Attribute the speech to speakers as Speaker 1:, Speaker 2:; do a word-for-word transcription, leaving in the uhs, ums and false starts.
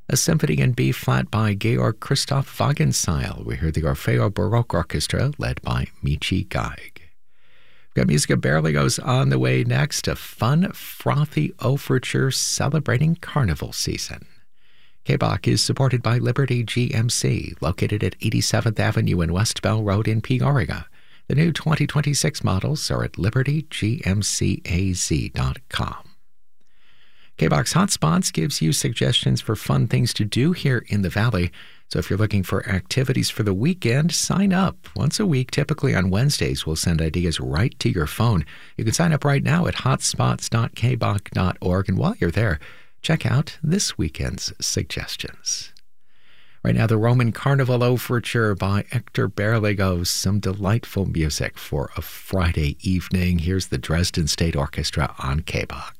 Speaker 1: A symphony in B flat by Georg Christoph Wagenseil. We hear the Orfeo Baroque Orchestra led by Michi Geig. We've got music of Berlioz on the way next, a fun, frothy overture celebrating carnival season. K B O C is supported by Liberty G M C, located at eighty-seventh Avenue and West Bell Road in Peoria. The new twenty twenty-six models are at liberty g m c a z dot com. K B O C Hotspots gives you suggestions for fun things to do here in the Valley. So if you're looking for activities for the weekend, sign up. Once a week, typically on Wednesdays, we'll send ideas right to your phone. You can sign up right now at hotspots dot k b o c dot org. And while you're there, check out this weekend's suggestions. Right now, the Roman Carnival Overture by Hector Berlioz. Some delightful music for a Friday evening. Here's the Dresden State Orchestra on K B O C.